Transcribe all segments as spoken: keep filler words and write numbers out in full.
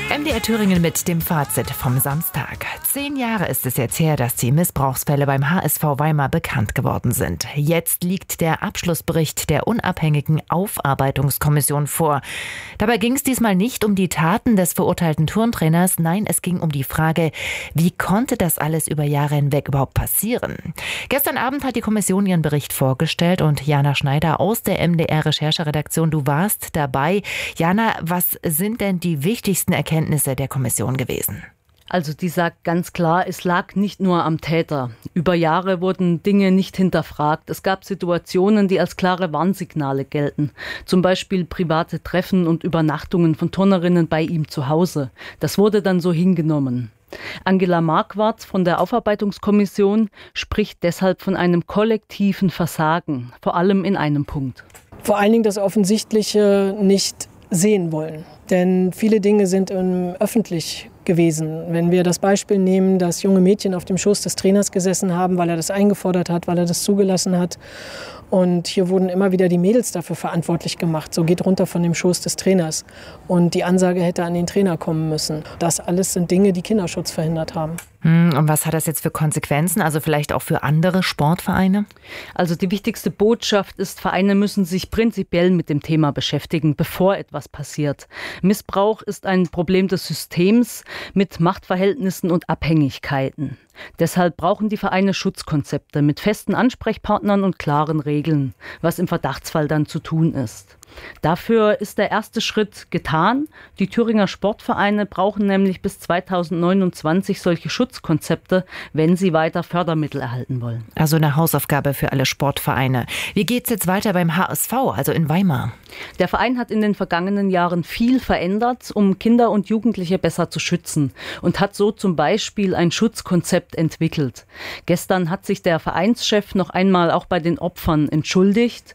M D R Thüringen mit dem Fazit vom Samstag. Zehn Jahre ist es jetzt her, dass die Missbrauchsfälle beim H S V Weimar bekannt geworden sind. Jetzt liegt der Abschlussbericht der unabhängigen Aufarbeitungskommission vor. Dabei ging es diesmal nicht um die Taten des verurteilten Turntrainers. Nein, es ging um die Frage, wie konnte das alles über Jahre hinweg überhaupt passieren? Gestern Abend hat die Kommission ihren Bericht vorgestellt und Jana Schneider aus der M D R-Rechercheredaktion, du warst dabei. Jana, was sind denn die wichtigsten Erkenntnisse der Kommission gewesen? Also die sagt ganz klar, es lag nicht nur am Täter. Über Jahre wurden Dinge nicht hinterfragt. Es gab Situationen, die als klare Warnsignale gelten. Zum Beispiel private Treffen und Übernachtungen von Turnerinnen bei ihm zu Hause. Das wurde dann so hingenommen. Angela Marquardt von der Aufarbeitungskommission spricht deshalb von einem kollektiven Versagen, vor allem in einem Punkt. Vor allen Dingen das Offensichtliche nicht sehen wollen. Denn viele Dinge sind ähm, öffentlich gewesen. Wenn wir das Beispiel nehmen, dass junge Mädchen auf dem Schoß des Trainers gesessen haben, weil er das eingefordert hat, weil er das zugelassen hat. Und hier wurden immer wieder die Mädels dafür verantwortlich gemacht. So geht runter von dem Schoß des Trainers. Und die Ansage hätte an den Trainer kommen müssen. Das alles sind Dinge, die Kinderschutz verhindert haben. Und was hat das jetzt für Konsequenzen? Also vielleicht auch für andere Sportvereine? Also die wichtigste Botschaft ist, Vereine müssen sich prinzipiell mit dem Thema beschäftigen, bevor etwas passiert. Missbrauch ist ein Problem des Systems mit Machtverhältnissen und Abhängigkeiten. Deshalb brauchen die Vereine Schutzkonzepte mit festen Ansprechpartnern und klaren Regeln, was im Verdachtsfall dann zu tun ist. Dafür ist der erste Schritt getan. Die Thüringer Sportvereine brauchen nämlich bis zweitausendneunundzwanzig solche Schutzkonzepte, wenn sie weiter Fördermittel erhalten wollen. Also eine Hausaufgabe für alle Sportvereine. Wie geht es jetzt weiter beim H S V, also in Weimar? Der Verein hat in den vergangenen Jahren viel verändert, um Kinder und Jugendliche besser zu schützen und hat so zum Beispiel ein Schutzkonzept entwickelt. Gestern hat sich der Vereinschef noch einmal auch bei den Opfern entschuldigt.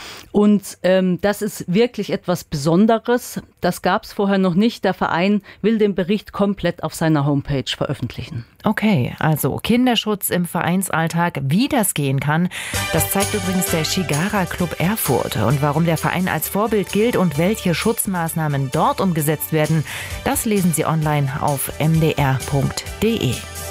Und ähm, das ist wirklich etwas Besonderes. Das gab es vorher noch nicht. Der Verein will den Bericht komplett auf seiner Homepage veröffentlichen. Okay, also Kinderschutz im Vereinsalltag, wie das gehen kann, das zeigt übrigens der Shigara Club Erfurt. Und warum der Verein als Vorbild gilt und welche Schutzmaßnahmen dort umgesetzt werden, das lesen Sie online auf m d r punkt d e.